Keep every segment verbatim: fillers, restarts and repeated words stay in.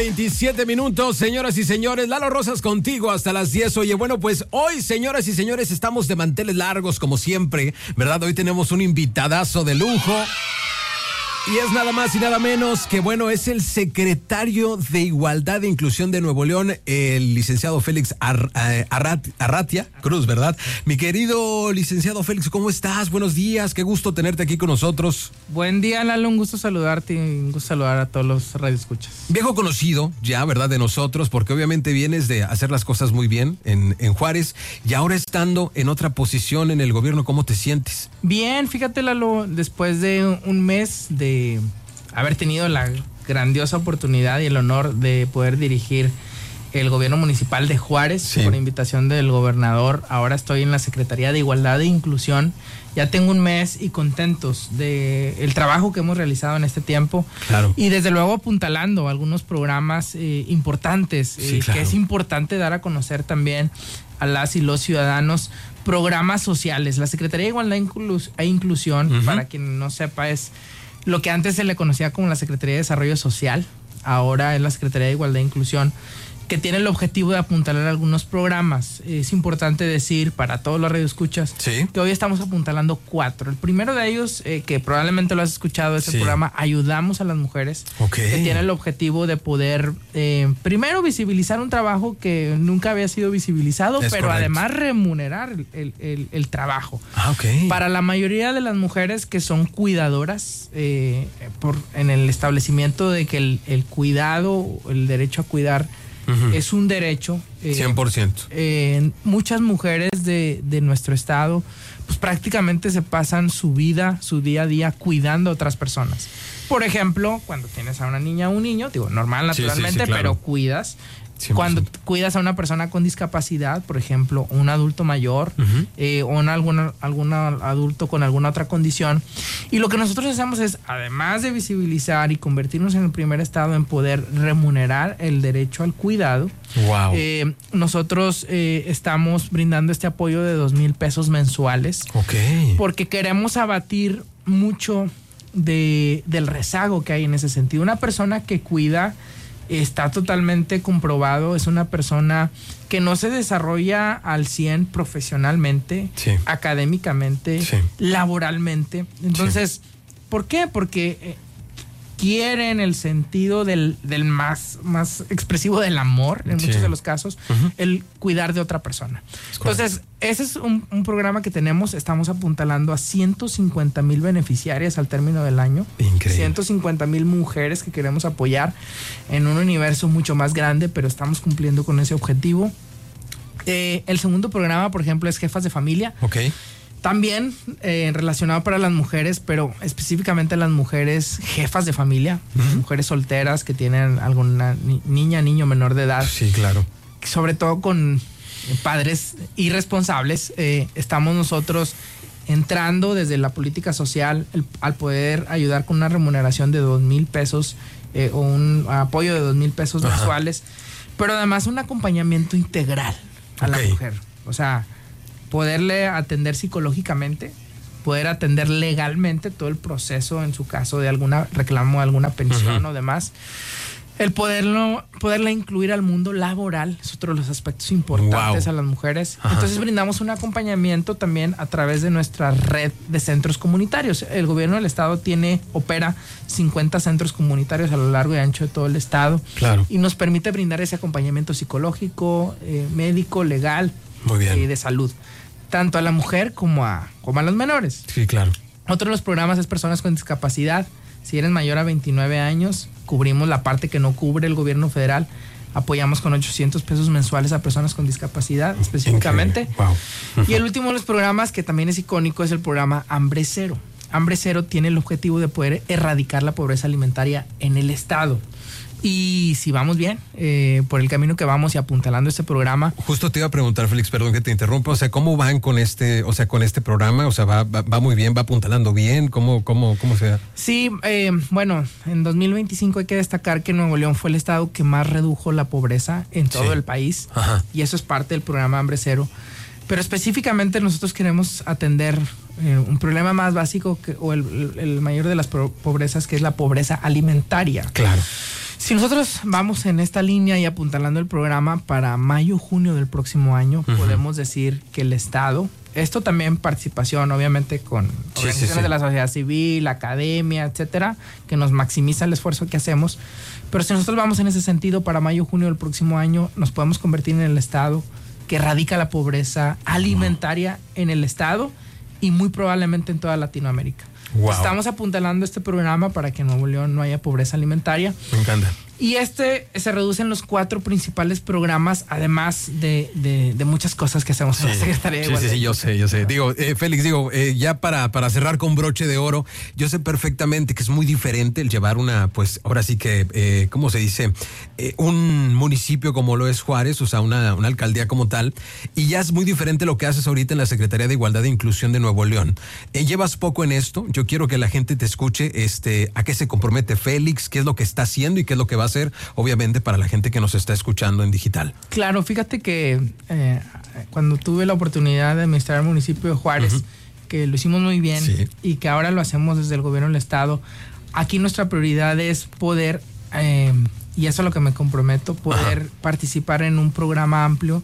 veintisiete minutos, señoras y señores. Lalo Rosas contigo hasta las diez. Oye, bueno, pues hoy, señoras y señores, estamos de manteles largos como siempre, ¿verdad? Hoy tenemos un invitadazo de lujo. Y es nada más y nada menos que, bueno, es el secretario de Igualdad e Inclusión de Nuevo León, el licenciado Félix Ar, Arrat, Arratia Cruz, ¿verdad? Mi querido licenciado Félix, ¿cómo estás? Buenos días, qué gusto tenerte aquí con nosotros. Buen día, Lalo, un gusto saludarte y un gusto saludar a todos los radioescuchas. Viejo conocido ya, ¿verdad? De nosotros, porque obviamente vienes de hacer las cosas muy bien en, en Juárez y ahora estando en otra posición en el gobierno, ¿cómo te sientes? Bien, fíjate, Lalo, después de un mes de haber tenido la grandiosa oportunidad y el honor de poder dirigir el gobierno municipal de Juárez, sí, por invitación del gobernador. Ahora estoy en la Secretaría de Igualdad e Inclusión. Ya tengo un mes y contentos de el trabajo que hemos realizado en este tiempo. Claro. Y desde luego apuntalando algunos programas eh, importantes, sí, eh, claro, que es importante dar a conocer también a las y los ciudadanos programas sociales. La Secretaría de Igualdad e Inclusión, uh-huh, para quien no sepa, es lo que antes se le conocía como la Secretaría de Desarrollo Social, ahora es la Secretaría de Igualdad e Inclusión, que tiene el objetivo de apuntalar algunos programas. Es importante decir para todos los radioescuchas, sí, que hoy estamos apuntalando cuatro. El primero de ellos, eh, que probablemente lo has escuchado, es, sí, el programa Ayudamos a las Mujeres, okay, que tiene el objetivo de poder, eh, primero, visibilizar un trabajo que nunca había sido visibilizado, es pero correcto, además remunerar el, el, el trabajo. Ah, okay. Para la mayoría de las mujeres que son cuidadoras, eh, por, en el establecimiento de que el, el cuidado, el derecho a cuidar, uh-huh, es un derecho. Eh, cien por ciento. Eh, muchas mujeres de, de nuestro estado, pues prácticamente se pasan su vida, su día a día cuidando a otras personas. Por ejemplo, cuando tienes a una niña o un niño, digo, normal, naturalmente, sí, sí, sí, claro, pero cuidas. cien por ciento. Cuando cuidas a una persona con discapacidad, por ejemplo, un adulto mayor, uh-huh, eh, o un algún, algún adulto con alguna otra condición. Y lo que nosotros hacemos es, además de visibilizar y convertirnos en el primer estado en poder remunerar el derecho al cuidado, wow, eh, nosotros eh, estamos brindando este apoyo de dos mil pesos mensuales. Okay. Porque queremos abatir mucho de, del rezago que hay en ese sentido. Una persona que cuida, está totalmente comprobado, es una persona que no se desarrolla al cien profesionalmente, sí, académicamente, sí, laboralmente. Entonces, sí, ¿por qué? Porque eh, quieren el sentido del, del más, más expresivo del amor, en sí, muchos de los casos, uh-huh, el cuidar de otra persona. Entonces, ese es un, un programa que tenemos, estamos apuntalando a ciento cincuenta mil beneficiarias al término del año. Increíble. ciento cincuenta mil mujeres que queremos apoyar en un universo mucho más grande, pero estamos cumpliendo con ese objetivo. Eh, el segundo programa, por ejemplo, es Jefas de Familia. Okay. También eh, relacionado para las mujeres, pero específicamente las mujeres jefas de familia, uh-huh, mujeres solteras que tienen alguna ni- niña, niño menor de edad. Sí, claro. Sobre todo con padres irresponsables. Eh, estamos nosotros entrando desde la política social el, al poder ayudar con una remuneración de dos mil pesos eh, o un apoyo de dos mil pesos, ajá, mensuales, pero además un acompañamiento integral a, okay, la mujer. O sea, poderle atender psicológicamente, poder atender legalmente todo el proceso en su caso de alguna reclamo, alguna pensión, uh-huh, o demás. El poderlo, poderla incluir al mundo laboral es otro de los aspectos importantes, wow, a las mujeres. Ajá. Entonces brindamos un acompañamiento también a través de nuestra red de centros comunitarios. El gobierno del estado tiene, opera cincuenta centros comunitarios a lo largo y ancho de todo el estado. Claro. Y nos permite brindar ese acompañamiento psicológico, eh, médico, legal, muy bien, y de salud, tanto a la mujer como a, como a los menores. Sí, claro. Otro de los programas es personas con discapacidad. Si eres mayor a veintinueve años, cubrimos la parte que no cubre el gobierno federal. Apoyamos con ochocientos pesos mensuales a personas con discapacidad, específicamente. Wow. Y el último de los programas, que también es icónico, es el programa Hambre Cero. Hambre Cero tiene el objetivo de poder erradicar la pobreza alimentaria en el estado. Y si vamos bien, eh, por el camino que vamos y apuntalando este programa. Justo te iba a preguntar, Félix, perdón que te interrumpa, o sea, ¿cómo van con este, o sea, con este programa? O sea, ¿va, va, va muy bien, va apuntalando bien? ¿Cómo, cómo, cómo se da? Sí, eh, bueno, en dos mil veinticinco hay que destacar que Nuevo León fue el estado que más redujo la pobreza en todo, sí, el país. Ajá. Y eso es parte del programa Hambre Cero. Pero específicamente nosotros queremos atender eh, un problema más básico que, o el, el mayor de las pobrezas, que es la pobreza alimentaria. Claro. Si nosotros vamos en esta línea y apuntalando el programa para mayo, junio del próximo año, uh-huh. podemos decir que el Estado, esto también participación obviamente con sí, organizaciones sí, sí. de la sociedad civil, academia, etcétera, que nos maximiza el esfuerzo que hacemos, pero si nosotros vamos en ese sentido para mayo, junio del próximo año, nos podemos convertir en el Estado que erradica la pobreza alimentaria uh-huh. en el Estado y muy probablemente en toda Latinoamérica. Wow. Estamos apuntalando este programa para que en Nuevo León no haya pobreza alimentaria. Me encanta. Y este se reduce en los cuatro principales programas, además de, de, de muchas cosas que hacemos sí. en la Secretaría de sí, Igualdad. Sí, sí, yo sé, yo sé. Digo, eh, Félix, digo, eh, ya para, para cerrar con broche de oro, yo sé perfectamente que es muy diferente el llevar una, pues, ahora sí que, eh, ¿cómo se dice? Eh, un municipio como lo es Juárez, o sea, una, una alcaldía como tal, y ya es muy diferente lo que haces ahorita en la Secretaría de Igualdad e Inclusión de Nuevo León. Eh, llevas poco en esto, yo quiero que la gente te escuche, este, a qué se compromete Félix, qué es lo que está haciendo y qué es lo que va a hacer, obviamente, para la gente que nos está escuchando en digital. Claro, fíjate que eh, cuando tuve la oportunidad de administrar el municipio de Juárez, uh-huh. que lo hicimos muy bien sí. y que ahora lo hacemos desde el gobierno del Estado, aquí nuestra prioridad es poder, eh, y eso es a lo que me comprometo, poder uh-huh. participar en un programa amplio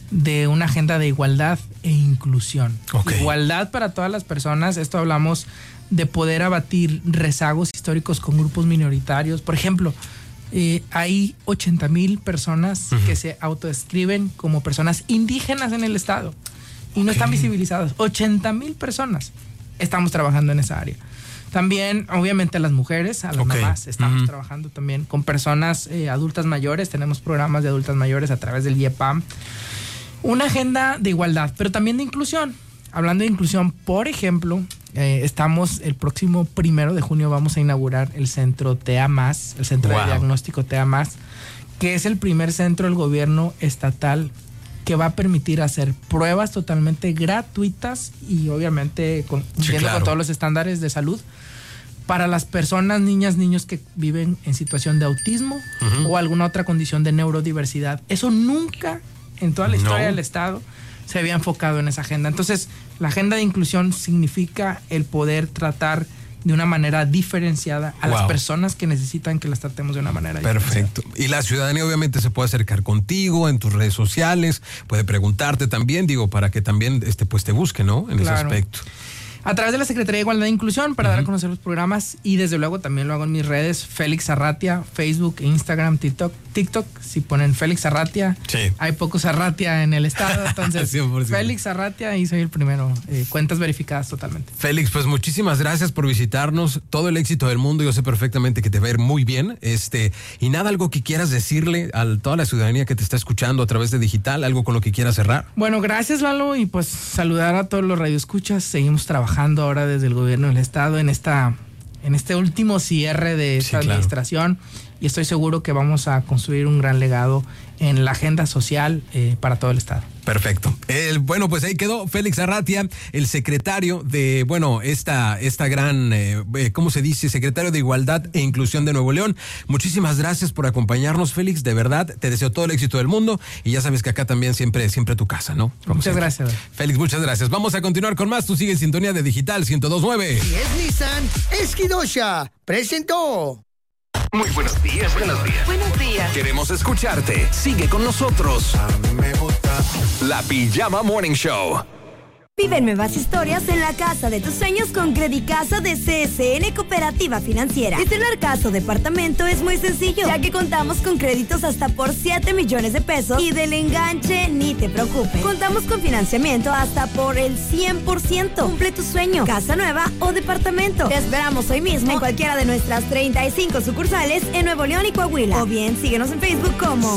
de una agenda de igualdad e inclusión. Okay. Igualdad para todas las personas, esto hablamos de poder abatir rezagos históricos con grupos minoritarios. Por ejemplo, Eh, hay ochenta mil personas uh-huh. que se autodescriben como personas indígenas en el Estado y okay. no están visibilizadas. ochenta mil personas. Estamos trabajando en esa área. También, obviamente, a las mujeres, a las okay. mamás, estamos uh-huh. trabajando también con personas eh, adultas mayores. Tenemos programas de adultas mayores a través del I E P A M. Una agenda de igualdad, pero también de inclusión. Hablando de inclusión, por ejemplo, eh, estamos el próximo primero de junio vamos a inaugurar el centro T A más, el centro wow. de diagnóstico T A más, que es el primer centro del gobierno estatal que va a permitir hacer pruebas totalmente gratuitas y obviamente con, sí, claro. con todos los estándares de salud para las personas, niñas, niños que viven en situación de autismo uh-huh. o alguna otra condición de neurodiversidad. Eso nunca en toda la historia no. del Estado se había enfocado en esa agenda. Entonces, la agenda de inclusión significa el poder tratar de una manera diferenciada a wow. las personas que necesitan que las tratemos de una manera Perfecto. diferenciada. Y la ciudadanía obviamente se puede acercar contigo en tus redes sociales, puede preguntarte también, digo, para que también este, pues te busque, ¿no? En claro. ese aspecto. A través de la Secretaría de Igualdad e Inclusión para uh-huh. dar a conocer los programas y desde luego también lo hago en mis redes, Félix Arratia, Facebook, Instagram, TikTok. TikTok, si ponen Félix Arratia, sí. hay pocos Arratia en el estado, entonces Félix Arratia y soy el primero, eh, cuentas verificadas totalmente. Félix, pues muchísimas gracias por visitarnos, todo el éxito del mundo, yo sé perfectamente que te va a ir muy bien, este, y nada, algo que quieras decirle a toda la ciudadanía que te está escuchando a través de digital, algo con lo que quieras cerrar. Bueno, gracias Lalo y pues saludar a todos los radioescuchas, seguimos trabajando ahora desde el gobierno del estado en esta en este último cierre de esta sí, claro. administración y estoy seguro que vamos a construir un gran legado en la agenda social eh, para todo el estado. Perfecto. El, bueno, pues ahí quedó Félix Arratia, el secretario de, bueno, esta, esta gran, eh, ¿cómo se dice? Secretario de Igualdad e Inclusión de Nuevo León. Muchísimas gracias por acompañarnos, Félix. De verdad, te deseo todo el éxito del mundo y ya sabes que acá también siempre, siempre tu casa, ¿no? Como muchas siempre. Gracias. Félix, muchas gracias. Vamos a continuar con más. Tú sigue en sintonía de Digital ciento dos punto nueve. Y es Nissan Esquidosha. Presentó. Muy buenos días, buenos días. Buenos días. Queremos escucharte. Sigue con nosotros. A mí me gusta. La Pijama Morning Show. Vive nuevas historias en la casa de tus sueños con Credicasa de C S N Cooperativa Financiera. Estrenar casa o departamento es muy sencillo, ya que contamos con créditos hasta por siete millones de pesos y del enganche ni te preocupes. Contamos con financiamiento hasta por el cien por ciento. Cumple tu sueño, casa nueva o departamento. Te esperamos hoy mismo en cualquiera de nuestras treinta y cinco sucursales en Nuevo León y Coahuila. O bien síguenos en Facebook como